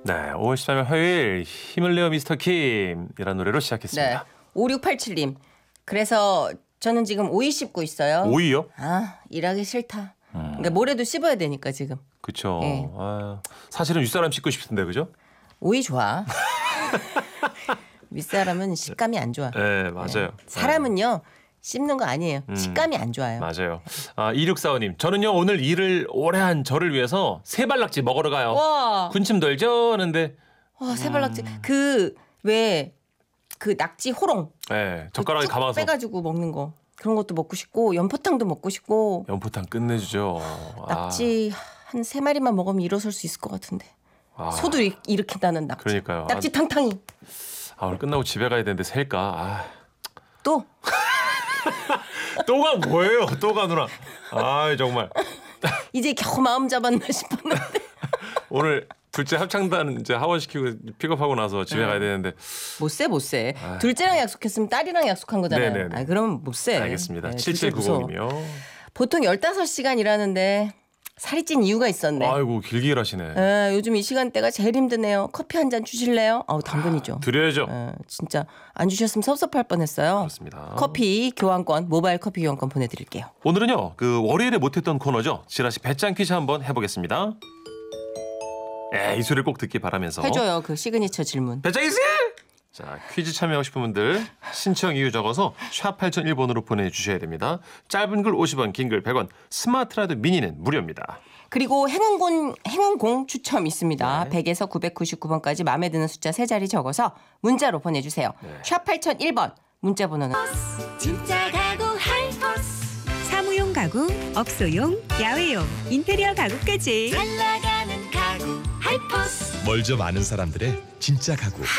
네, 5월 13일 화요일 힘을 내어 미스터 킴이라는 노래로 시작했습니다. 네. 5687님. 그래서 저는 지금 오이 씹고 있어요. 오이요? 아, 일하기 싫다. 그러니까 모레도 씹어야 되니까 지금. 그쵸. 네. 아, 사실은 윗사람 씹고 싶은데, 그죠? 오이 좋아. 윗사람은 식감이 안 좋아. 네, 맞아요. 사람은요. 씹는 거 아니에요. 식감이 안 좋아요. 맞아요. 2645님, 저는요, 오늘 일을 오래 한 저를 위해서 새발낙지 먹으러 가요. 와. 군침 덜죠? 하는데, 와, 새발낙지. 그 낙지 호롱. 네, 젓가락에 쭉 감아서. 빼가지고 먹는 거. 그런 것도 먹고 싶고 연포탕도 먹고 싶고. 연포탕 끝내주죠. 낙지 한 3마리만 먹으면 일어설 수 있을 것 같은데. 소도 일으킨다는 낙지. 그러니까요. 낙지 탕탕이. 오늘 끝나고 집에 가야 되는데 셀까? 또. 또가 뭐예요? 또가 누나. 정말. 이제 겨우 마음 잡았나 싶었는데. 오늘 둘째 합창단 이제 하원시키고 픽업하고 나서 집에 가야 되는데. 못 세. 둘째랑 약속했으면 딸이랑 약속한 거잖아요. 네네네. 그럼 못 세. 알겠습니다. 네, 둘째 무서워. 7790님이요. 보통 15시간 일하는데 살이 찐 이유가 있었네. 아이고 길게 일하시네. 요즘 이 시간대가 제일 힘드네요. 커피 한 잔 주실래요? 당근이죠. 드려야죠. 진짜 안 주셨으면 섭섭할 뻔했어요. 그렇습니다. 커피 교환권, 모바일 커피 교환권 보내드릴게요. 오늘은요, 그 월요일에 못했던 코너죠. 지라시 배짱 퀴즈 한번 해보겠습니다. 이 소리를 꼭 듣기 바라면서. 해줘요. 그 시그니처 질문. 배짱 퀴즈! 자, 퀴즈 참여하고 싶은 분들 신청 이유 적어서 샵 8001번으로 보내주셔야 됩니다. 짧은 글 50원, 긴 글 100원, 스마트 라디오 미니는 무료입니다. 그리고 행운공 추첨 있습니다. 네. 100에서 999번까지 마음에 드는 숫자 3자리 적어서 문자로 보내주세요. 샵 8001번 문자 번호는 진짜 가구 하이퍼스 사무용 가구, 업소용, 야외용, 인테리어 가구까지 잘 나가는 가구 하이퍼스 멀저 많은 사람들의 진짜 가구